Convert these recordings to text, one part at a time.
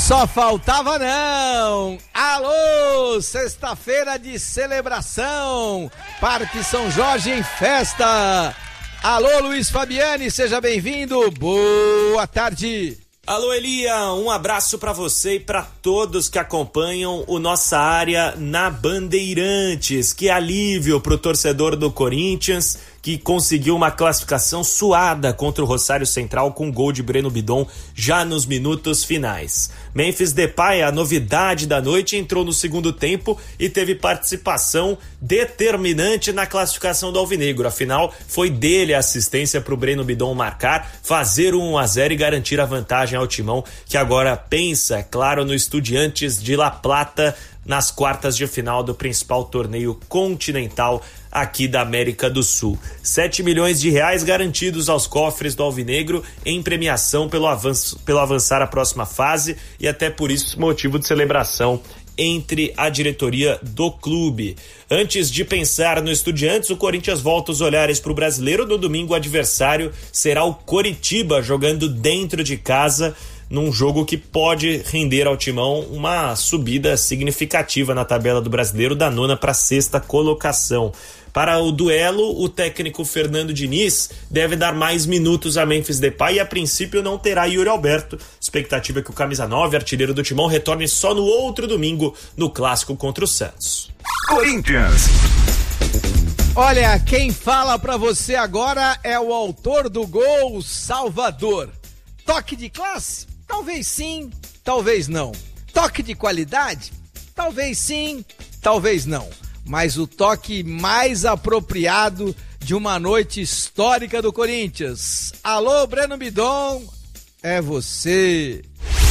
Só faltava não! Alô, sexta-feira de celebração, Parque São Jorge em festa! Alô, Luiz Fabiani, seja bem-vindo, boa tarde! Alô, Elia, um abraço para você e para todos que acompanham o Nossa Área na Bandeirantes. Que alívio pro torcedor do Corinthians, que conseguiu uma classificação suada contra o Rosário Central com gol de Breno Bidon já nos minutos finais. Memphis Depay, a novidade da noite, entrou no segundo tempo e teve participação determinante na classificação do Alvinegro. Afinal, foi dele a assistência para o Breno Bidon marcar, fazer o 1-0 e garantir a vantagem ao Timão, que agora pensa, é claro, no Estudiantes de La Plata nas quartas de final do principal torneio continental aqui da América do Sul. 7 milhões de reais garantidos aos cofres do Alvinegro em premiação pelo avançar à próxima fase e até por isso motivo de celebração entre a diretoria do clube. Antes de pensar no Estudiantes, o Corinthians volta os olhares para o Brasileiro. No domingo, o adversário será o Coritiba, jogando dentro de casa, num jogo que pode render ao Timão uma subida significativa na tabela do Brasileiro, da 9ª para a 6ª colocação. Para o duelo, o técnico Fernando Diniz deve dar mais minutos a Memphis Depay e a princípio não terá Yuri Alberto. Expectativa é que o camisa 9, artilheiro do Timão, retorne só no outro domingo no clássico contra o Santos. Corinthians. Olha, quem fala pra você agora é o autor do gol, Salvador. Toque de classe? Talvez sim, talvez não. Toque de qualidade? Talvez sim, talvez não. Mas o toque mais apropriado de uma noite histórica do Corinthians. Alô, Breno Bidon, é você.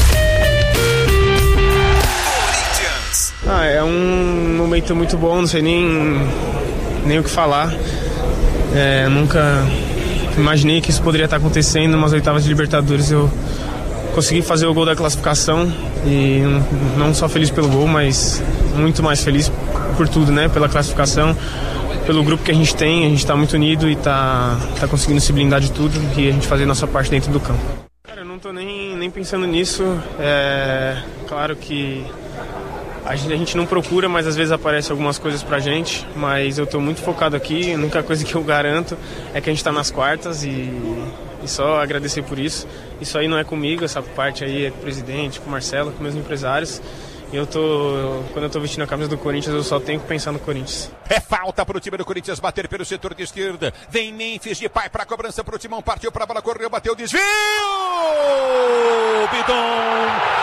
Corinthians. É um momento muito bom, não sei nem o que falar. Nunca imaginei que isso poderia estar acontecendo nas oitavas de Libertadores. Eu consegui fazer o gol da classificação e não só feliz pelo gol, mas muito mais feliz por tudo, né? Pela classificação, pelo grupo que a gente está muito unido e tá conseguindo se blindar de tudo e a gente fazer nossa parte dentro do campo. Cara, eu não tô nem pensando nisso. Claro que a gente não procura, mas às vezes aparecem algumas coisas pra gente, mas eu tô muito focado aqui. A única coisa que eu garanto é que a gente tá nas quartas e só agradecer por isso. Isso aí não é comigo, essa parte aí é com o presidente, com o Marcelo, com meus empresários. E quando eu tô vestindo a camisa do Corinthians, eu só tenho que pensar no Corinthians. É falta pro time do Corinthians bater pelo setor de esquerda. Vem Memphis Depay pra cobrança pro Timão. Partiu pra bola, correu, bateu, desvio! Bidon